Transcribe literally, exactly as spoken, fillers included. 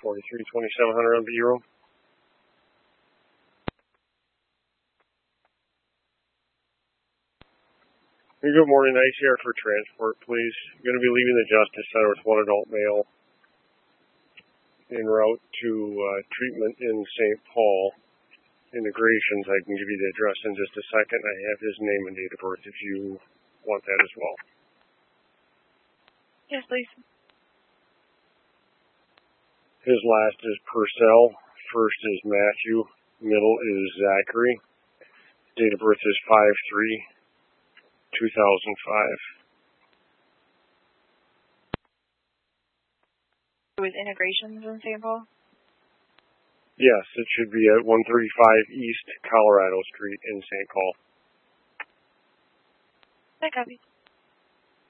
forty-three twenty-seven hundred on B-roll. Good morning, I C R for transport, please. I'm going to be leaving the Justice Center with one adult male en route to uh, treatment in Saint Paul. Integrations, I can give you the address in just a second. I have his name and date of birth if you want that as well. Yes, please. His last is Purcell, first is Matthew, middle is Zachary. Date of birth is five three two thousand five. With integrations in Saint Paul? Yes, it should be at one thirty-five East Colorado Street in Saint Paul. I copy.